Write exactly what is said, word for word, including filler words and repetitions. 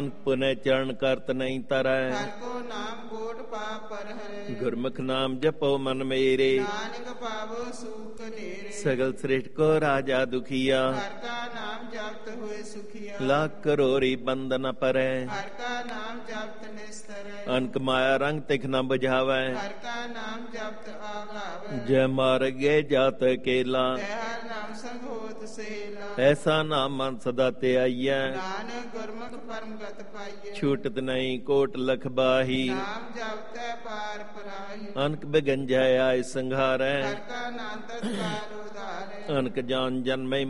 ਪੁਨੈ ਚਰਨ ਕਰਤ ਨਹੀਂ ਤਰੈ। ਹਰ ਕੋ ਨਾਮ ਕੋਟ ਪਾਪ ਪਰ ਹਰੇ। ਗੁਰਮੁਖ ਨਾਮ ਜਪੋ ਮਨ ਮੇਰੇ। ਨਾਨਕ ਪਾਵੋ ਸੂਖ ਨੇਰੇ। ਸਗਲ ਸ੍ਰਿਸ਼ਟ ਕੋ ਰਾਜਾ ਦੁਖੀਆ। ਹਰ ਕਾ ਨਾਮ ਜਪਤ ਹੋਏ ਸੁਖੀਆ। ਲੱਖ ਕਰੋੜੀ ਬੰਧਨ ਪਰੈ। ਹਰ ਕਾ ਨਾਮ ਜਪਤ ਨਿਸਤਰੈ। ਅਨਕ ਮਾਇਆ ਰੰਗ ਤਿਖ ਨ ਬੁਝਾਵੈ। ਹਰ ਕਾ ਨਾਮ ਜਪਤ ਆਗਾਵੈ। ਜੈ ਮਾਰਗੇ ਜਾਤ ਕੇਲਾ। ਜੈ ਹਰ ਨਾਮ ਸੰਗ ਹੋਤ ਸੇਲਾ। ਐਸਾ ਨਾਮ ਮਨ ਸਦਾ ਤੇ ਆਈਐ। ਨਾਨਕ ਗੁਰਮੁਖ ਪਰਮ ਗਤ ਪਾਈਐ। ਛੂਟਤ ਨਹੀਂ ਕੋਟ ਲਖ ਬਾਹੀ। ਨਾਮ ਜਪਤੈ ਪਾਰ ਪਰਾਈ। ਅਨਕ ਬਿਗੰਜੈ ਆਇ ਸੰਘਾਰੈ। ਹਰ ਕਾ ਨਾਮ ਤਤਕਾਲ ਉਧਾਰੈ। ਅਨਕ ਜਾਨ ਜਨਮੈ